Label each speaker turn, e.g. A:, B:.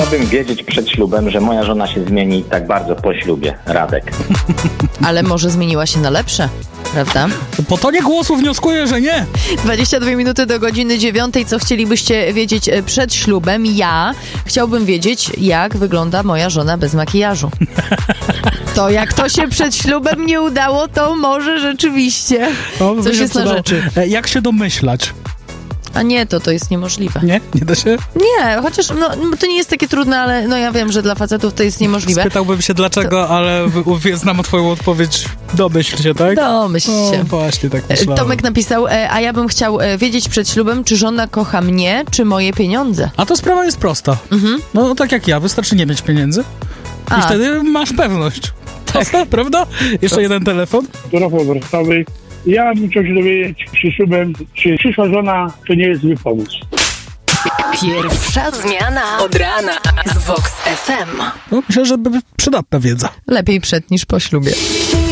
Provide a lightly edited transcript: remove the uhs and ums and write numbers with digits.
A: Chciałbym wiedzieć przed ślubem, że moja żona się zmieni tak bardzo po ślubie. Radek.
B: Ale może zmieniła się na lepsze, prawda?
C: Po tonie głosu wnioskuję, że nie.
B: 22 minuty do godziny 9. Co chcielibyście wiedzieć przed ślubem? Ja chciałbym wiedzieć, jak wygląda moja żona bez makijażu. To jak to się przed ślubem nie udało, to może rzeczywiście coś jest na rzeczy.
C: Jak się domyślać?
B: A nie, to jest niemożliwe.
C: Nie? Nie da się?
B: Nie, chociaż to nie jest takie trudne, ale ja wiem, że dla facetów to jest niemożliwe.
C: Spytałbym się dlaczego, ale znam twoją odpowiedź. Domyśl się, tak?
B: Domyśl się.
C: Właśnie, tak myślałem.
B: Tomek napisał, a ja bym chciał wiedzieć przed ślubem, czy żona kocha mnie, czy moje pieniądze.
C: A to sprawa jest prosta. No tak jak ja, wystarczy nie mieć pieniędzy i wtedy masz pewność. Prosta, prawda? Jeszcze jeden telefon.
D: Rafał Warszawy. Ja bym chciał się dowiedzieć przed ślubem, czy przyszła żona to nie jest zły pomysł.
E: Pierwsza zmiana od rana z Vox FM.
C: No, myślę, że przydatna wiedza.
B: Lepiej przed niż po ślubie.